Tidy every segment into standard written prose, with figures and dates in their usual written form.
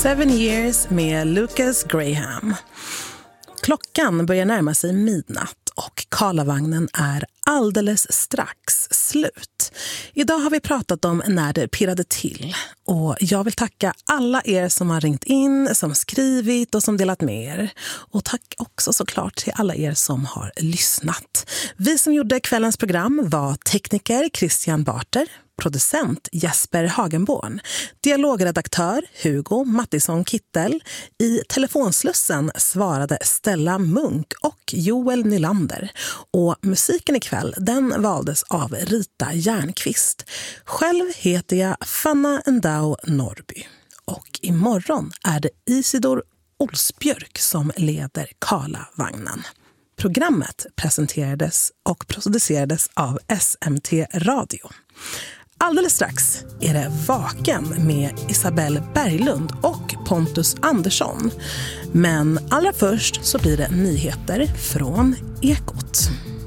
7 years med Lucas Graham. Klockan börjar närma sig midnatt och Karlavagnen är alldeles strax slut. Idag har vi pratat om när det pirrade till och jag vill tacka alla er som har ringt in, som skrivit och som delat med er. Och tack också såklart till alla er som har lyssnat. Vi som gjorde kvällens program var tekniker Christian Barter, producent Jesper Hagenborn, dialogredaktör Hugo Mattisson Kittel, i telefonslussen svarade Stella Munk och Joel Nylander, och musiken ikväll den valdes av Rita Järnqvist. Själv heter jag Fanna Endau Norby och imorgon är det Isidor Olsbjörk som leder Karlavagnen. Programmet presenterades och producerades av SMT Radio. Alldeles strax är det Vaken med Isabelle Berglund och Pontus Andersson. Men allra först så blir det nyheter från Ekot.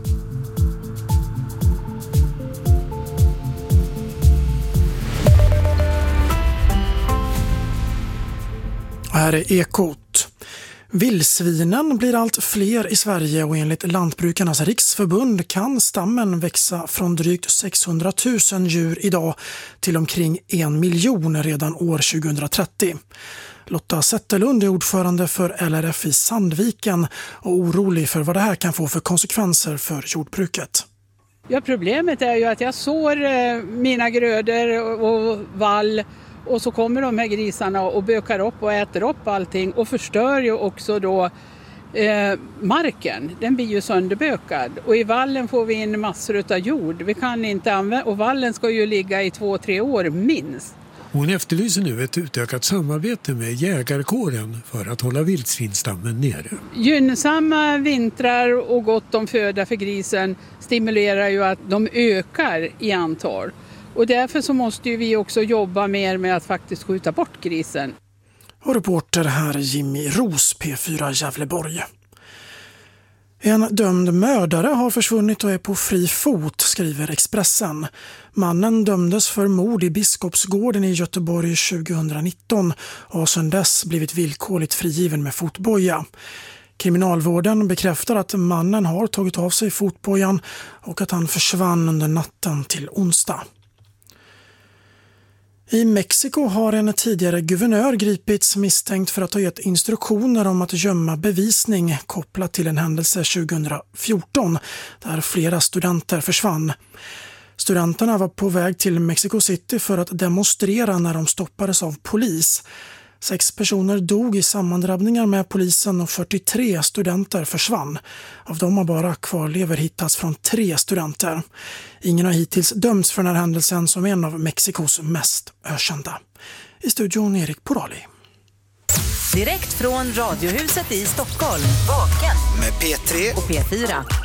Här är Ekot. Vildsvinen blir allt fler i Sverige och enligt Lantbrukarnas riksförbund kan stammen växa från drygt 600 000 djur idag till omkring 1 miljon redan år 2030. Lotta Zetterlund är ordförande för LRF i Sandviken och orolig för vad det här kan få för konsekvenser för jordbruket. Ja, problemet är ju att jag sår mina grödor och vall. Och så kommer de här grisarna och bökar upp och äter upp allting och förstör ju också då marken. Den blir ju sönderbökad och i vallen får vi in massor av jord. Vi kan inte använda, och vallen ska ju ligga i 2-3 år minst. Hon efterlyser nu ett utökat samarbete med jägarkåren för att hålla vildsvinstammen nere. Gynnsamma vintrar och gott om föda för grisen stimulerar ju att de ökar i antal. Och därför så måste ju vi också jobba mer med att faktiskt skjuta bort grisen. Och reporter här Jimmy Ros, P4 Gävleborg. En dömd mördare har försvunnit och är på fri fot, skriver Expressen. Mannen dömdes för mord i Biskopsgården i Göteborg 2019 och har sedan dess blivit villkorligt frigiven med fotboja. Kriminalvården bekräftar att mannen har tagit av sig fotbojan och att han försvann under natten till onsdag. I Mexiko har en tidigare guvernör gripits misstänkt för att ha gett instruktioner om att gömma bevisning kopplat till en händelse 2014 där flera studenter försvann. Studenterna var på väg till Mexico City för att demonstrera när de stoppades av polis. 6 personer dog i sammandrabbningar med polisen och 43 studenter försvann. Av dem har bara kvarlever hittats från 3 studenter. Ingen har hittills dömts för den här händelsen som är en av Mexikos mest ökända. I studion Erik Porali. Direkt från Radiohuset i Stockholm. Vaken med P3 och P4.